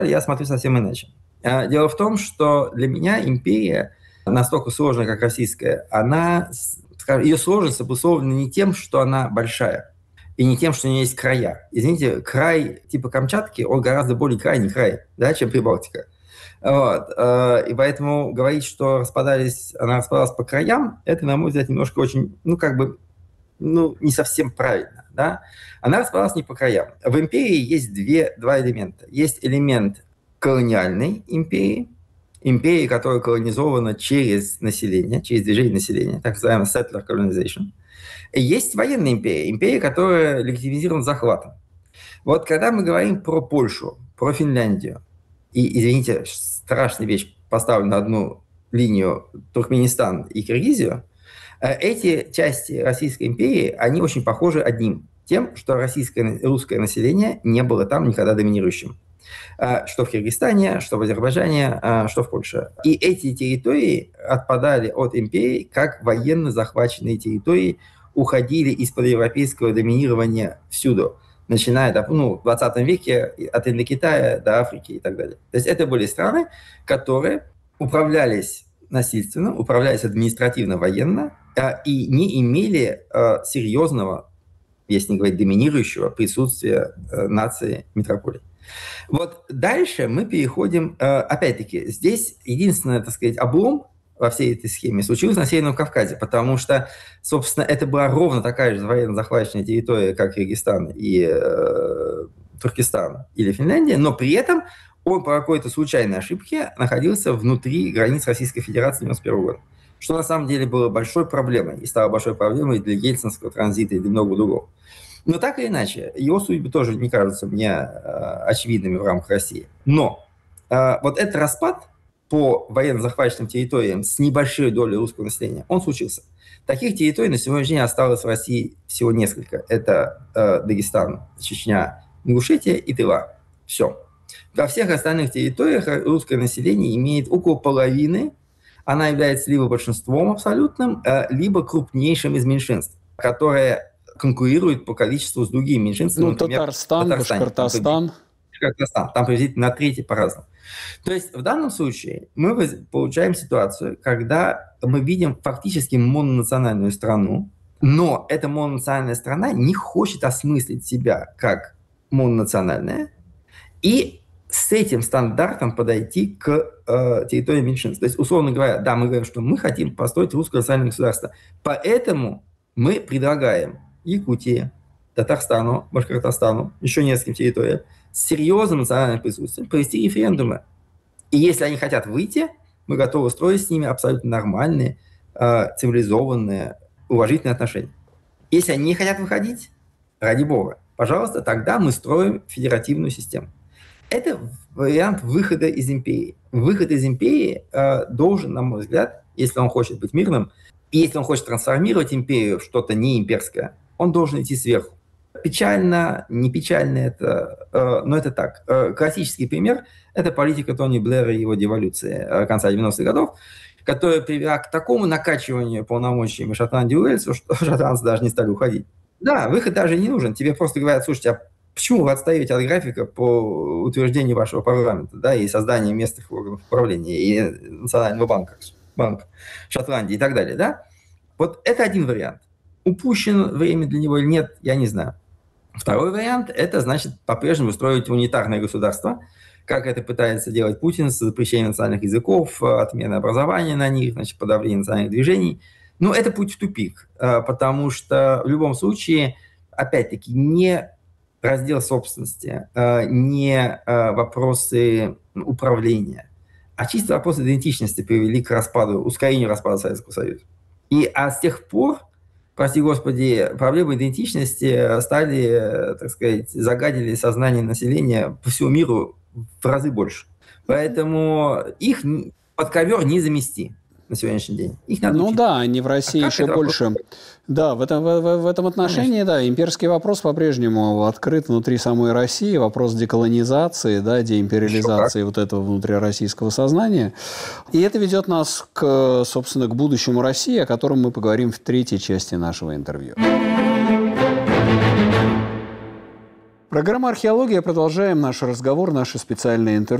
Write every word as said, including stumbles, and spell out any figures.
я смотрю совсем иначе. Дело в том, что для меня империя настолько сложная, как российская, она, ее сложность обусловлена не тем, что она большая, и не тем, что у нее есть края. Извините, край типа Камчатки, он гораздо более крайний край, да, чем Прибалтика. Вот. И поэтому говорить, что распадались, она распадалась по краям, это, на мой взгляд, немножко очень, ну, как бы, ну, не совсем правильно, да. Она распадалась не по краям. В империи есть две, два элемента. Есть элемент колониальной империи, империи, которая колонизована через население, через движение населения, так называемый settler colonization. И есть военная империя, империя, которая легитимизирована захватом. Вот когда мы говорим про Польшу, про Финляндию, и, извините, страшная вещь, поставлю на одну линию Туркменистан и Киргизию, эти части Российской империи, они очень похожи одним, тем, что российское, русское население не было там никогда доминирующим. Что в Киргизстане, что в Азербайджане, что в Польше. И эти территории отпадали от империи как военно захваченные территории, уходили из-под европейского доминирования всюду, начиная ну, в двадцатом веке от Индокитая до Африки и так далее. То есть это были страны, которые управлялись насильственно, управлялись административно-военно и не имели серьезного, если не говорить доминирующего, присутствия нации метрополии. Вот дальше мы переходим, опять-таки, здесь единственное, так сказать, облом во всей этой схеме случился на Северном Кавказе, потому что, собственно, это была ровно такая же военно-захваченная территория, как Киргизстан и э, Туркестан или Финляндия, но при этом он по какой-то случайной ошибке находился внутри границ Российской Федерации девяносто первого года, что на самом деле было большой проблемой и стало большой проблемой для ельцинского транзита и для многого другого. Но так или иначе, его судьбы тоже не кажутся мне э, очевидными в рамках России. Но э, вот этот распад по военно-захваченным территориям с небольшой долей русского населения, он случился. Таких территорий на сегодняшний день осталось в России всего несколько. Это э, Дагестан, Чечня, Ингушетия и Тыва. Все. Во всех остальных территориях русское население имеет около половины. Она является либо большинством абсолютным, э, либо крупнейшим из меньшинств, которые конкурируют по количеству с другими меньшинствами. Ну, например, Татарстан, Башкортостан. Башкортостан. Там приблизительно на третий по-разному. То есть в данном случае мы получаем ситуацию, когда мы видим фактически мононациональную страну, но эта мононациональная страна не хочет осмыслить себя как мононациональная и с этим стандартом подойти к э, территории меньшинств. То есть, условно говоря, да, мы говорим, что мы хотим построить русское национальное государство. Поэтому мы предлагаем Якутии, Татарстану, Башкортостану, еще нескольким территориям с серьезным национальным присутствием провести референдумы. И если они хотят выйти, мы готовы строить с ними абсолютно нормальные, э, цивилизованные, уважительные отношения. Если они не хотят выходить, ради бога, пожалуйста, тогда мы строим федеративную систему. Это вариант выхода из империи. Выход из империи э, должен, на мой взгляд, если он хочет быть мирным, и если он хочет трансформировать империю в что-то неимперское, он должен идти сверху. Печально, не печально это, э, но это так. Э, классический пример – это политика Тони Блэра и его деволюции э, конца девяностых годов, которая привела к такому накачиванию полномочиями Шотландии и Уэльсу, что шотландцы даже не стали уходить. Да, выход даже не нужен. Тебе просто говорят: слушайте, а почему вы отстаете от графика по утверждению вашего парламента, да, и созданию местных органов управления, и Национального банка, банка Шотландии и так далее, да? Вот это один вариант. Упущено время для него или нет, я не знаю. Второй вариант – это, значит, по-прежнему строить унитарное государство, как это пытается делать Путин с запрещением национальных языков, отменой образования на них, значит, подавлением национальных движений. Но это путь в тупик, потому что в любом случае, опять-таки, не раздел собственности, не вопросы управления, а чисто вопросы идентичности привели к распаду, ускорению распада Советского Союза. И а с тех пор, прости господи, проблемы идентичности стали, так сказать, загадили сознание населения по всему миру в разы больше. Поэтому их под ковер не замести на сегодняшний день. Их надо ну учить. Да, они в России а еще больше. Вопрос? Да, в этом, в, в этом отношении, Конечно. Да, имперский вопрос по-прежнему открыт внутри самой России. Вопрос деколонизации, да, деимпериализации вот этого внутрироссийского сознания. И это ведет нас, к, собственно, к будущему России, о котором мы поговорим в третьей части нашего интервью. Программа «Археология». Продолжаем наш разговор, наши специальные интервью.